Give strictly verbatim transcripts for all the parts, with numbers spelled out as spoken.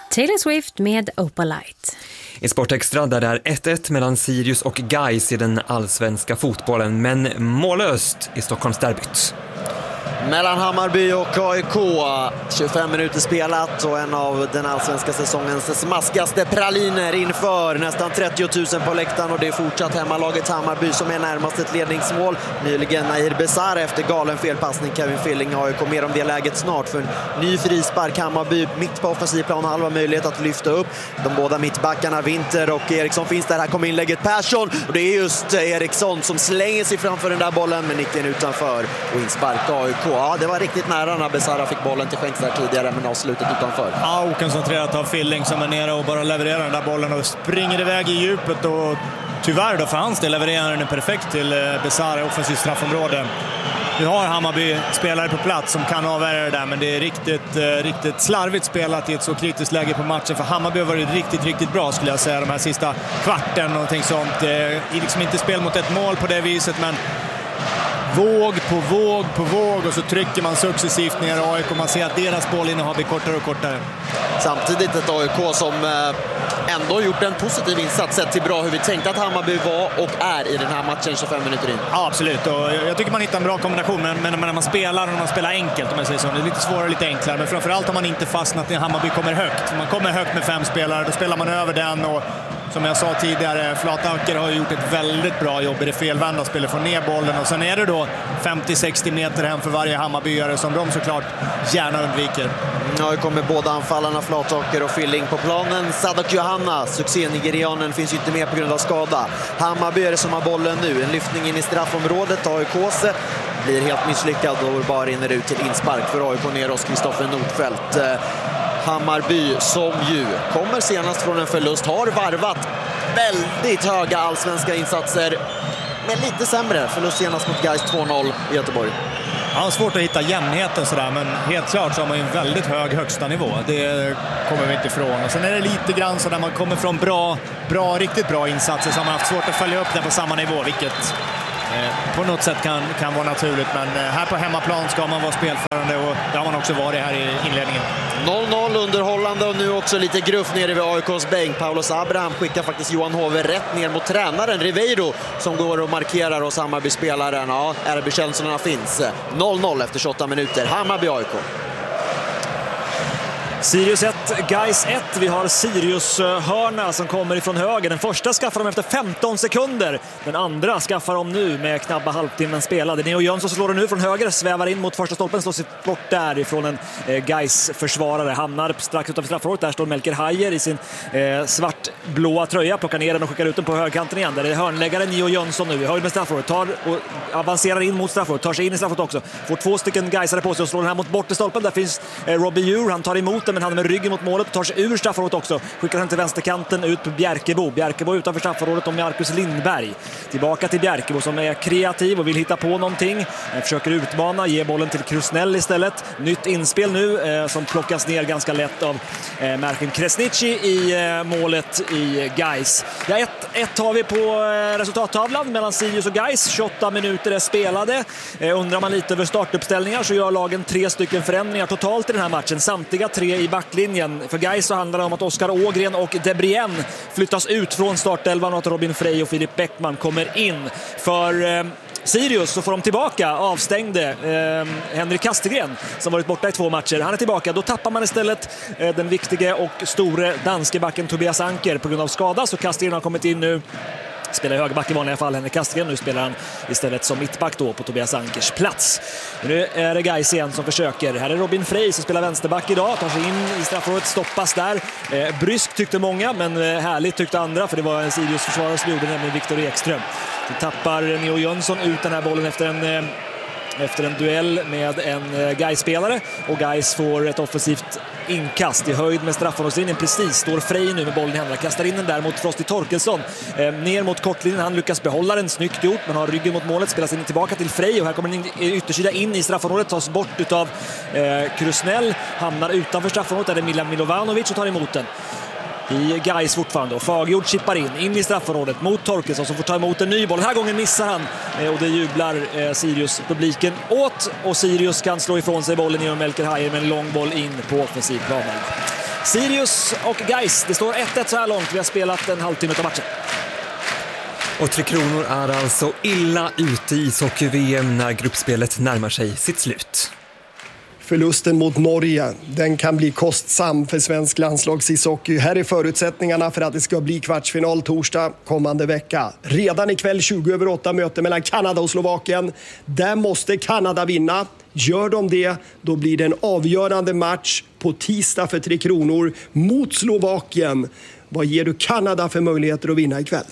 Taylor Swift med Opalite. I Sportextra där det är ett ett mellan Sirius och Gais i den allsvenska fotbollen, men mållöst i Stockholmsderbyt. Mellan Hammarby och A I K, tjugofem minuter spelat och en av den allsvenska säsongens smaskigaste praliner inför nästan trettio tusen på läktaren, och det är fortsatt hemmalaget Hammarby som är närmast ett ledningsmål. Nyligen Nahir Besar efter galen felpassning, Kevin Filling. A I K mer om det läget snart, för en ny frispark. Hammarby mitt på offensivplan har halva möjlighet att lyfta upp de båda mittbackarna Winter och Eriksson finns där. Här kommer inlägget Persson och det är just Eriksson som slänger sig framför den där bollen, men nicken utanför och inspark A I K. Ja, det var riktigt nära när Besara fick bollen till skänks där tidigare, men avslutet utanför. Ja, okoncentrerat av Filling som är nere och bara levererar den där bollen och springer iväg i djupet, och tyvärr då för hans del levererar den perfekt till Besara i offensivt straffområde. Vi har Hammarby spelare på plats som kan avvärja det där, men det är riktigt, riktigt slarvigt spelat i ett så kritiskt läge på matchen, för Hammarby har varit riktigt, riktigt bra skulle jag säga de här sista kvarten, någonting sånt. Det är liksom inte spel mot ett mål på det viset, men våg på våg på våg, och så trycker man successivt ner A I K. Man ser att deras bollinnehav blir kortare och kortare. Samtidigt ett A I K som ändå gjort en positiv insats sett till bra hur vi tänkte att Hammarby var och är i den här matchen tjugofem minuter in. Ja, absolut. Och jag tycker man hittar en bra kombination, men, men när man spelar och när man spelar enkelt, om jag säger så, det är lite svårare, lite enklare, men framförallt har man inte fastnat när Hammarby kommer högt. Man kommer högt med fem spelare, då spelar man över den, och som jag sa tidigare, Flataker har gjort ett väldigt bra jobb i det felvända spelet, få ner bollen, och sen är det då femtio sextio meter hem för varje Hammarbyare som de såklart gärna undviker. Ja, det kommer båda anfallarna Flataker och Filling på planen. Sadak Johanna, succé-nigerianen, finns ju inte med på grund av skada. Hammarbyare som har bollen nu, en lyftning in i straffområdet. A I K blir helt misslyckad och bara rinner ut till inspark för A I K ner hos Kristoffer Nordfeldt. Hammarby som ju kommer senast från en förlust, har varvat väldigt höga allsvenska insatser, men lite sämre. Förlust senast mot Gais två noll i Göteborg. Ja, svårt att hitta jämnheten sådär, men helt klart så har man ju en väldigt hög högsta nivå. Det kommer vi inte ifrån. Och sen är det lite grann så där man kommer från bra, bra, riktigt bra insatser, så har man haft svårt att följa upp den på samma nivå, vilket eh, på något sätt kan, kan vara naturligt. Men eh, här på hemmaplan ska man vara spelförande, och det har man också varit här i inledningen. noll noll underhållande, och nu också lite gruff nere vid A I K:s bänk. Paulos Abraham skickar faktiskt Johan Hove rätt ner mot tränaren Ribeiro som går och markerar hos Hammarby-spelaren. Ja, R B-känslorna finns. noll noll efter tjugoåtta minuter. Hammarby-A I K. Sirius ett, Gais ett. Vi har Sirius hörna som kommer ifrån höger. Den första skaffar de efter femton sekunder. Den andra skaffar de nu med knappa halvtimmen spelade. Neo Jönsson slår den nu från höger, svävar in mot första stolpen, slår sig bort där ifrån en eh, Gais-försvarare. Hamnar strax utanför straffområdet. Där står Melker Hajer i sin eh, svartblåa tröja. Plockar ner den och skickar ut den på högerkanten igen. Där är hörnläggaren Neo Jönsson nu. Höjd med straffområdet. Tar och avancerar in mot straffområdet. Tar sig in i straffområdet också. Får två stycken Gaisare på sig och slår den här mot bort i stolpen. Där finns eh, Robbie Djur. Han tar emot men han med ryggen mot målet, tar sig ur straffområdet också, skickar den till vänsterkanten ut på Bjärkebo. Bjärkebo utanför straffområdet och Marcus Lindberg. Tillbaka till Bjärkebo som är kreativ och vill hitta på någonting. Försöker utmana, ger bollen till Krusnell istället. Nytt inspel nu eh, som plockas ner ganska lätt av eh, Markin Kresnici i eh, målet i Gais. Ja, ett ett har vi på eh, resultattavlan mellan Sirius och Gais. tjugoåtta minuter är spelade. Eh, undrar man lite över startuppställningar så gör lagen tre stycken förändringar totalt i den här matchen. Samtliga tre i backlinjen. För Gais så handlar det om att Oskar Ågren och Debrien flyttas ut från startelvan och att Robin Frey och Filip Bäckman kommer in. För eh, Sirius så får de tillbaka avstängde eh, Henrik Kastegren som varit borta i två matcher. Han är tillbaka. Då tappar man istället eh, den viktiga och store danske backen Tobias Anker på grund av skada. Så Kastegren har kommit in nu. Spelar i högerback i vanliga fall, Henrik Kastegren. Nu spelar han istället som mittback då på Tobias Ankers plats. Nu är det Gais igen som försöker. Här är Robin Frey som spelar vänsterback idag. Tar sig in i straffområdet, stoppas där. Eh, brysk tyckte många, men eh, härligt tyckte andra. För det var en Sirius försvarare som gjorde, nämligen Viktor Ekström. Så tappar Neo Jönsson ut den här bollen efter en... Eh, efter en duell med en Gais-spelare, och Gais får ett offensivt inkast i höjd med straffområdeslinjen. Precis står Frey nu med bollen i händerna, kastar in den där mot Frosty Torkelsson eh, ner mot kortlinjen. Han lyckas behålla den, snyggt gjort, men har ryggen mot målet, spelas in tillbaka till Frey, och här kommer den yttersida in i straffområdet, tas bort utav eh, Krusnell, hamnar utanför straffområdet där det är Milan Milovanovic och tar emot den. I Gais fortfarande, och Fagerjord chippar in in i straffområdet mot Torkelsson som får ta emot en ny boll. Den här gången missar han och det jublar eh, Sirius-publiken åt, och Sirius kan slå ifrån sig bollen genom Melker Hajer med en lång boll in på offensivplanen. Sirius och Gais, det står ett ett så här långt. Vi har spelat en halvtimme av matchen. Och Tre Kronor är alltså illa ute i ishockey-V M när gruppspelet närmar sig sitt slut. Förlusten mot Norge, den kan bli kostsam för svensk landslagsishockey. Här är förutsättningarna för att det ska bli kvartsfinal torsdag kommande vecka. Redan ikväll tjugo över åtta möte mellan Kanada och Slovakien. Där måste Kanada vinna. Gör de det, då blir det en avgörande match på tisdag för Tre Kronor mot Slovakien. Vad ger du Kanada för möjligheter att vinna ikväll?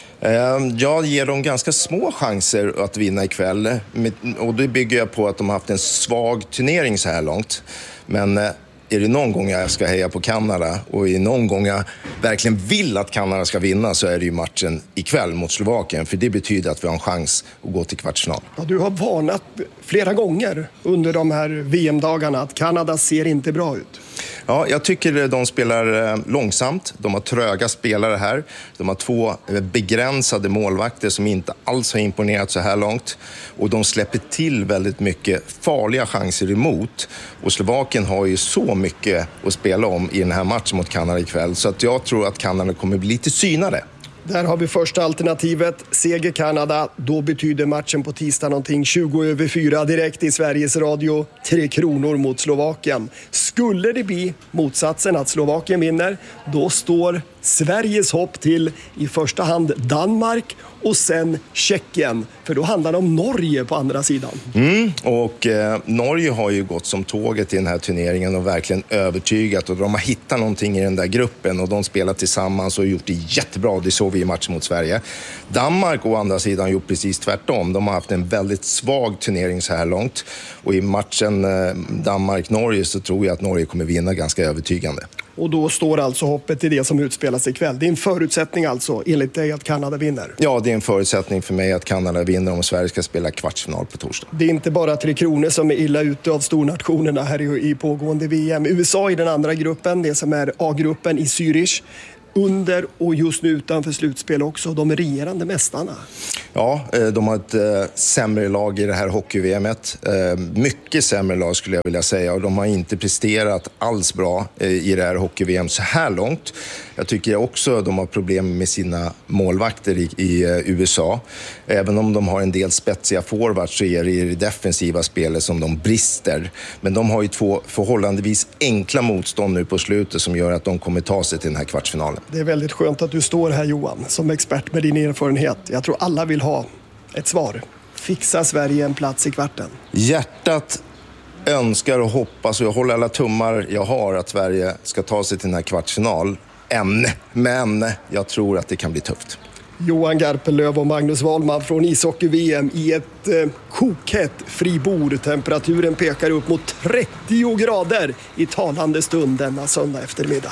Jag ger dem ganska små chanser att vinna ikväll. Och det bygger jag på att de har haft en svag turnering så här långt. Men är det någon gång jag ska heja på Kanada och är någon gång jag verkligen vill att Kanada ska vinna, så är det ju matchen ikväll mot Slovakien. För det betyder att vi har en chans att gå till kvartsfinal. Ja, du har varnat flera gånger under de här V M-dagarna att Kanada ser inte bra ut. Ja, jag tycker de spelar långsamt. De har tröga spelare här. De har två begränsade målvakter som inte alls har imponerat så här långt. Och de släpper till väldigt mycket farliga chanser emot. Och Slovakien har ju så mycket att spela om i den här matchen mot Kanada ikväll. Så att jag tror att Kanada kommer bli lite synade. Där har vi första alternativet, seger Kanada. Då betyder matchen på tisdag någonting tjugo över fyra direkt i Sveriges Radio. Tre Kronor mot Slovakien. Skulle det bli motsatsen att Slovakien vinner, då står Sveriges hopp till i första hand Danmark och sen Tjeckien. För då handlar det om Norge på andra sidan. Mm, och eh, Norge har ju gått som tåget i den här turneringen och verkligen övertygat. Och de har hittat någonting i den där gruppen och de spelar tillsammans och gjort det jättebra. Det såg vi i matchen mot Sverige. Danmark å andra sidan har gjort precis tvärtom. De har haft en väldigt svag turnering så här långt. Och i matchen eh, Danmark-Norge så tror jag att Norge kommer vinna ganska övertygande. Och då står alltså hoppet i det som utspelas ikväll. Det är en förutsättning alltså, enligt dig, att Kanada vinner. Ja, det är en förutsättning för mig att Kanada vinner om Sverige ska spela kvartsfinal på torsdag. Det är inte bara Tre Kronor som är illa ute av stornationerna här i pågående V M. U S A i den andra gruppen, det som är A-gruppen i Zürich. Under och just nu utanför slutspel också, de är regerande mästarna. Ja, de har ett sämre lag i det här hockey-V M-et. Mycket sämre lag skulle jag vilja säga. Och de har inte presterat alls bra i det här hockey-V M så här långt. Jag tycker också att de har problem med sina målvakter i, i U S A. Även om de har en del spetsiga forwards så är det i det defensiva spelet som de brister. Men de har ju två förhållandevis enkla motstånd nu på slutet som gör att de kommer ta sig till den här kvartsfinalen. Det är väldigt skönt att du står här, Johan, som expert med din erfarenhet. Jag tror alla vill ha ett svar. Fixa Sverige en plats i kvarten? Hjärtat önskar och hoppas, och jag håller alla tummar jag har, att Sverige ska ta sig till den här kvartsfinal. Än, men jag tror att det kan bli tufft. Johan Garpenlöv och Magnus Wahlman från ishockey-V M i ett eh, kokhett Fribourg. Temperaturen pekar upp mot trettio grader i talande stund denna söndag eftermiddag.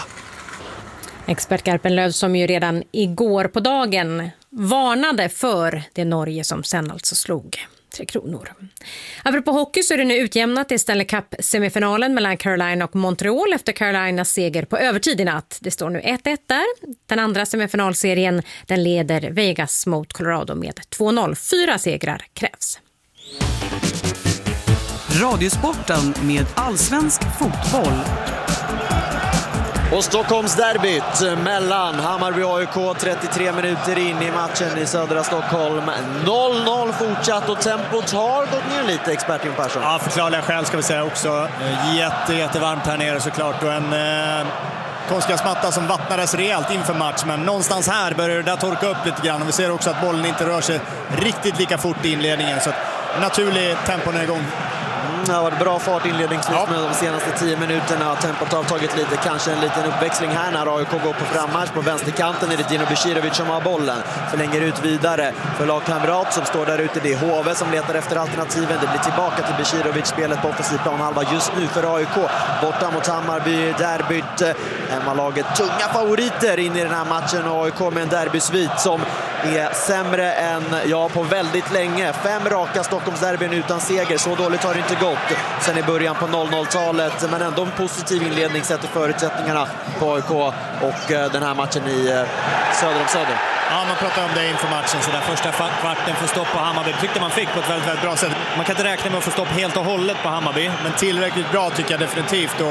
Expert Garpenlöv som ju redan igår på dagen varnade för det Norge som sen alltså slog Tre Kronor. Apropå hockey så är det nu utjämnat i Stanley Cup-semifinalen mellan Carolina och Montreal efter Carolinas seger på övertid i natt. Det står nu ett ett där. Den andra semifinalserien den leder Vegas mot Colorado med två noll. Fyra segrar krävs. Radiosporten med allsvensk fotboll. Och Stockholmsderbyt mellan Hammarby och A I K, trettiotre minuter in i matchen i södra Stockholm. noll noll fortsatt och tempot har gått ner lite, expert Jon Persson. Ja, förklarliga skäl ska vi säga också. Jätte, jättevarmt här nere såklart och en eh, konstgräsmatta som vattnades rejält inför match. Men någonstans här börjar det där torka upp lite grann och vi ser också att bollen inte rör sig riktigt lika fort i inledningen. Så att naturlig tempo är igång. Det har varit bra fart inledningsvis ja. med de senaste tio minuterna. Tempot har tagit lite, kanske en liten uppväxling här när A I K går på frammarsch. På vänsterkanten är det Dino Besirovic som har bollen. Förlänger ut vidare för lagkamrat som står där ute. Det är H V som letar efter alternativen. Det blir tillbaka till Besirovic, spelet på offensiv planhalva just nu för A I K. Borta mot Hammarby, derbyt. Hemmalaget tunga favoriter in i den här matchen. A I K med en derbysvit som är sämre än ja, på väldigt länge. Fem raka Stockholmsderbyn utan seger. Så dåligt har det inte gått sen i början på noll noll-talet. Men ändå en positiv inledning sätter förutsättningarna på A I K och den här matchen i söder om söder. Ja, man pratar om det inför matchen. Så där första kvarten får stopp på Hammarby tyckte man fick på ett väldigt, väldigt bra sätt. Man kan inte räkna med att få stopp helt och hållet på Hammarby, men tillräckligt bra tycker jag definitivt. Och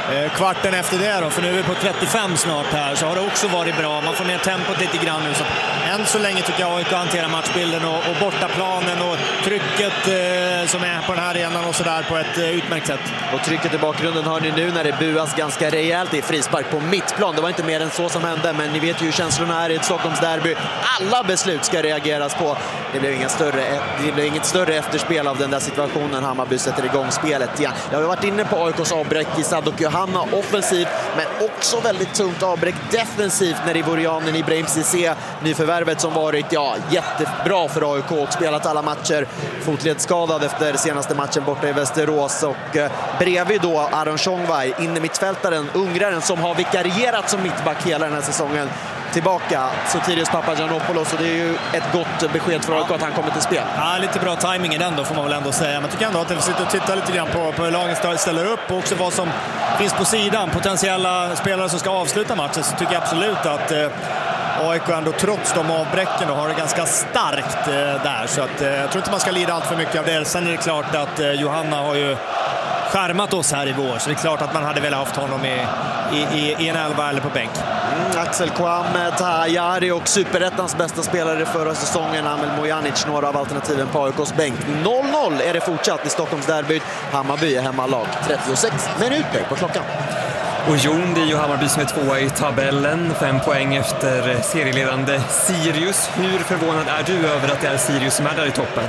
Eh, kvarten efter det då, för nu är vi på trettiofem snart här, så har det också varit bra. Man får ner tempot lite grann nu. Så än så länge tycker jag A I K hanterar matchbilden och, och bortaplanen och trycket eh, som är på den här arenan och sådär på ett eh, utmärkt sätt. Och trycket i bakgrunden hör ni nu när det buas ganska rejält i frispark på mittplan. Det var inte mer än så som hände, men ni vet ju hur känslorna är i ett Stockholmsderby. Alla beslut ska reageras på. Det blev inget större, det blev inget större efterspel av den där situationen. Hammarby sätter igång spelet igen. Jag har varit inne på A I K:s avbräck i Sadok Johanna offensivt, men också väldigt tungt avbräck defensivt när Ivorianen Ibrahim Cissé, nyförvärvet som varit ja, jättebra för A I K och spelat alla matcher, fotledsskadad efter senaste matchen borta i Västerås. Och eh, bredvid då Aron Tjongvaj, inne mittfältaren, ungraren som har vikarierat som mittback hela den här säsongen, tillbaka Sotirios Papagiannopoulos, och det är ju ett gott besked för A I K att han kommer till spel. Ja, lite bra timing i den då får man väl ändå säga. Men jag tycker ändå att vi sitter och tittar lite grann på, på hur lagen ställer upp och också vad som finns på sidan. Potentiella spelare som ska avsluta matchen, så tycker jag absolut att eh, A I K ändå trots de avbräcken har det ganska starkt eh, där. Så att, eh, jag tror inte man ska lida allt för mycket av det. Sen är det klart att eh, Johanna har ju skärmat oss här i vår, så det är klart att man hade velat haft honom i, i, i, i en elva eller på bänk. Mm, Axel Kouame, Tahayari och Superettans bästa spelare förra säsongen, Amel Mojanic, några av alternativen på A I K:s bänk. noll noll är det fortsatt i Stockholmsderbyt. Hammarby är hemmalag. trettiosex minuter på klockan. Och Jon, det är ju Hammarby som är tvåa i tabellen, fem poäng efter serieledande Sirius. Hur förvånad är du över att det är Sirius som är där i toppen?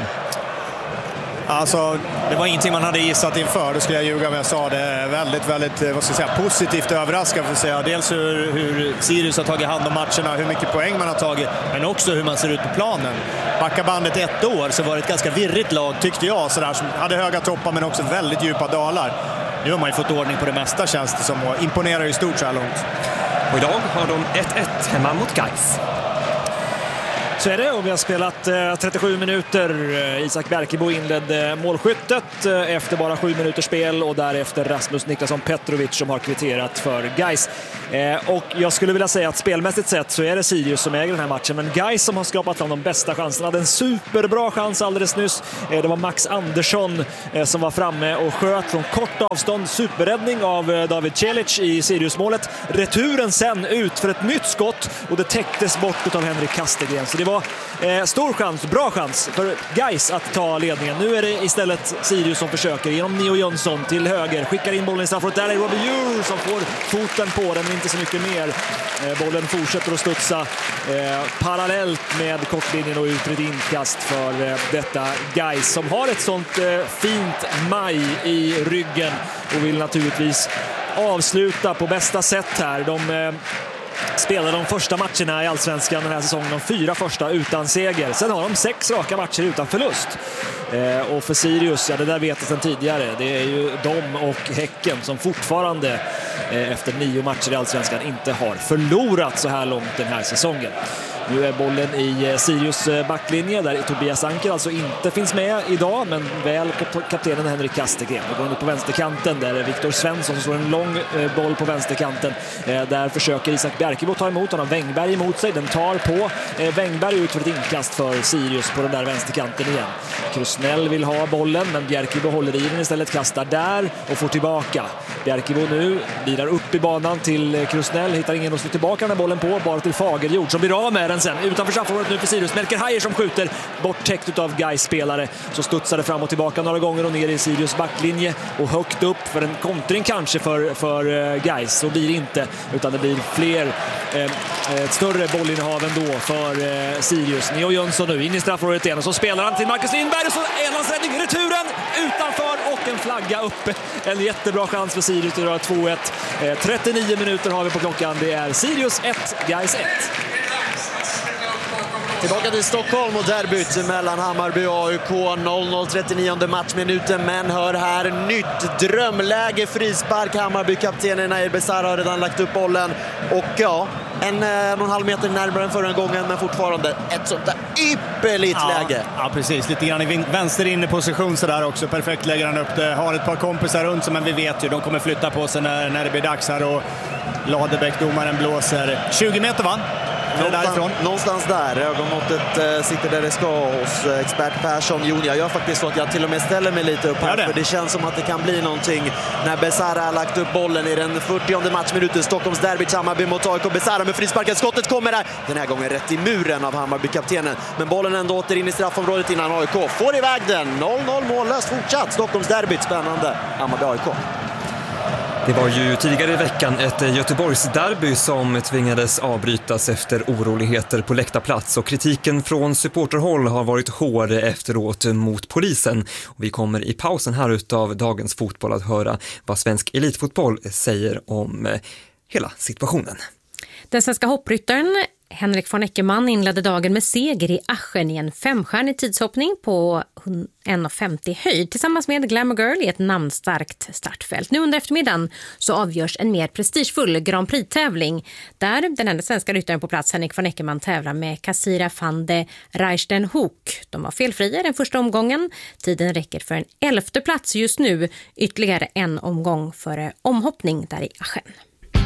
Alltså, det var ingenting man hade gissat inför, då skulle jag ljuga om jag sa det. Väldigt, väldigt, vad ska jag säga, positivt överraskad för att säga. Dels hur, hur Sirius har tagit hand om matcherna, hur mycket poäng man har tagit, men också hur man ser ut på planen. Backa bandet ett år så var det ett ganska virrigt lag, tyckte jag, sådär, som hade höga toppar men också väldigt djupa dalar. Nu har man ju fått ordning på det mesta, känns det som, och imponerar ju stort så här långt. Och idag har de ett ett hemma mot Gais. Så är det, och vi har spelat eh, trettiosju minuter. Isak Bjerkebo inledde målskyttet eh, efter bara sju minuters spel, och därefter Rasmus Niklasson Petrovic som har kvitterat för Gais. Eh, och jag skulle vilja säga att spelmässigt sett så är det Sirius som äger den här matchen, men Gais som har skapat fram de bästa chanserna. Hade en superbra chans alldeles nyss. Eh, det var Max Andersson eh, som var framme och sköt från kort avstånd. Superräddning av eh, David Celic i Sirius-målet. Returen sen ut för ett nytt skott, och det täcktes bort av Henrik Kastegren. Så det var Eh, stor chans, bra chans för Gais att ta ledningen. Nu är det istället Sirius som försöker genom Neo Jönsson till höger, skickar in bollen i straffområdet. Där är Robbie Djur som får foten på den, men inte så mycket mer. Eh, bollen fortsätter att studsa eh, parallellt med kortlinjen och ut ett inkast för eh, detta Gais som har ett sånt eh, fint maj i ryggen och vill naturligtvis avsluta på bästa sätt här. De eh, spelar de första matcherna i Allsvenskan den här säsongen, de fyra första utan seger. Sen har de sex raka matcher utan förlust. Eh, och för Sirius, ja, det där vet jag sedan tidigare. Det är ju de och Häcken som fortfarande eh, efter nio matcher i Allsvenskan inte har förlorat så här långt den här säsongen. Nu är bollen i Sirius backlinje där Tobias Anker alltså inte finns med idag, men väl kaptenen Henrik Kastegren. Vi går upp på vänsterkanten där är Viktor Svensson som slår en lång boll på vänsterkanten. Där försöker Isak Bjerkebo ta emot, han har Wängberg emot sig, den tar på Wängberg ut för ett inkast för Sirius på den där vänsterkanten igen. Krusnell vill ha bollen, men Bjerkebo håller i den istället, kastar där och får tillbaka. Bjerkebo nu lirar upp i banan till Krusnell, hittar ingen att slå tillbaka den här bollen på, bara till Fagerjord som blir av med den sen. Utanför straffområdet nu för Sirius. Melker Hajer som skjuter bort täckt av Gais-spelare. Så studsar det fram och tillbaka några gånger och ner i Sirius backlinje och högt upp för en kontring kanske för, för Gais. Så blir det inte, utan det blir fler eh, ett större bollinnehav ändå för eh, Sirius. Neo Jönsson nu in i straffområdet igen och så spelar han till Marcus Lindberg och så en landsräddning, returen utanför och en flagga uppe. En jättebra chans för Sirius att göra två ett. Eh, trettionio minuter har vi på klockan. Det är Sirius ett, Gais ett. Tillbaka till Stockholm och derbyt mellan Hammarby och A I K. noll noll trettionionde matchminuten, men hör här nytt drömläge, frispark. Hammarby-kaptenen Nair Besara har redan lagt upp bollen och ja, en, en och en halv meter närmare än förra gången, men fortfarande ett sånt där ypperligt ja, läge. Ja, precis. Lite grann i vänster inne position så där också. Perfekt lägger han upp det. Har ett par kompisar runt sig, men vi vet ju, de kommer flytta på sig när, när det blir dags här och Ladebäck, domaren, blåser. tjugo meter va? någonstans, någonstans där. Ögonmåttet eh, sitter där det ska hos eh, expert Persson. Jon, jag gör faktiskt så att jag till och med ställer mig lite upp här. Ja, det. För det känns som att det kan bli någonting när Besara har lagt upp bollen i den fyrtionde matchminuten. Stockholms derby, Hammarby mot A I K. Besara med frisparken. Skottet kommer där. Den här gången rätt i muren av Hammarby-kaptenen. Men bollen ändå åter in i straffområdet innan A I K får iväg den. noll noll mållöst fortsatt. Stockholms derby, spännande. Hammarby-A I K. Det var ju tidigare i veckan ett Göteborgs derby som tvingades avbrytas efter oroligheter på läktarplats, och kritiken från supporterhåll har varit hård efteråt mot polisen. Och vi kommer i pausen här utav dagens fotboll att höra vad svensk elitfotboll säger om hela situationen. Den svenska hoppryttaren Henrik von Eckermann inledde dagen med seger i Aschen i en femstjärnig tidshoppning på en komma femtio höjd tillsammans med Glamour Girl i ett namnstarkt startfält. Nu under eftermiddagen så avgörs en mer prestigefull Grand Prix-tävling där den enda svenska ryttaren på plats, Henrik von Eckermann, tävlar med Kassira van de Rijstenhoek. De var felfria den första omgången. Tiden räcker för en elfte plats just nu, ytterligare en omgång före omhoppning där i Aschen.